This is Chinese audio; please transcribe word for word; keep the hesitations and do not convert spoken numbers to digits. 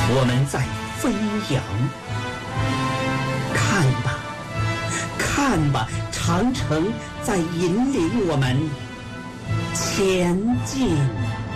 我们在飞扬。看吧，看吧，长城在引领我们前进。